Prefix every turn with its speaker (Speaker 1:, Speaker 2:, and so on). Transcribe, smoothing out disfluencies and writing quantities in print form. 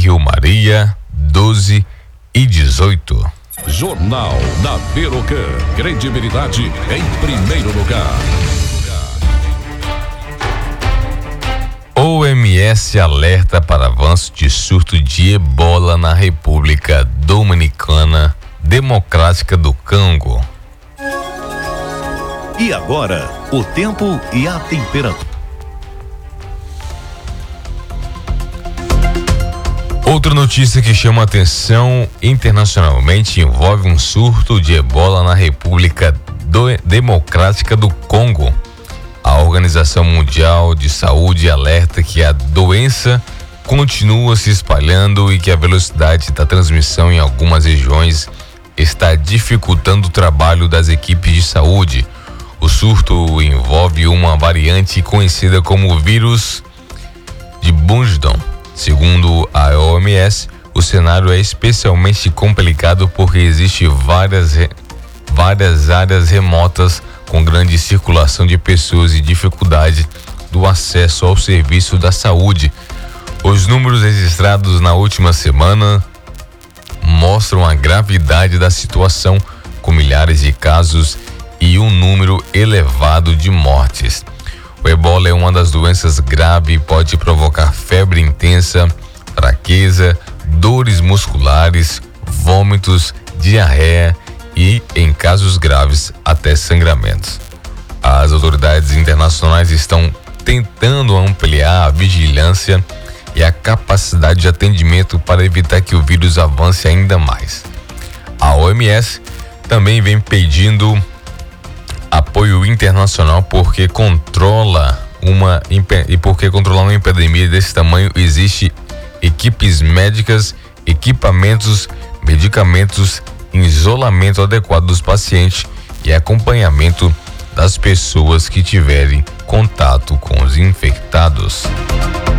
Speaker 1: Rio Maria, 12 e 18.
Speaker 2: Jornal da Perocan. Credibilidade em primeiro lugar.
Speaker 1: OMS alerta para avanço de surto de ebola na República Dominicana Democrática do Congo.
Speaker 3: E agora, o tempo e a temperatura.
Speaker 1: Outra notícia que chama atenção internacionalmente envolve um surto de ebola na República Democrática do Congo. A Organização Mundial de Saúde alerta que a doença continua se espalhando e que a velocidade da transmissão em algumas regiões está dificultando o trabalho das equipes de saúde. O surto envolve uma variante conhecida como vírus de Bundon. Segundo a OMS, o cenário é especialmente complicado porque existem várias áreas remotas com grande circulação de pessoas e dificuldade do acesso ao serviço da saúde. Os números registrados na última semana mostram a gravidade da situação, com milhares de casos e um número elevado de mortes. O ebola é uma das doenças graves e pode provocar febre intensa, fraqueza, dores musculares, vômitos, diarreia e, em casos graves, até sangramentos. As autoridades internacionais estão tentando ampliar a vigilância e a capacidade de atendimento para evitar que o vírus avance ainda mais. A OMS também vem pedindo apoio internacional porque controlar uma epidemia desse tamanho existe equipes médicas, equipamentos, medicamentos, isolamento adequado dos pacientes e acompanhamento das pessoas que tiverem contato com os infectados.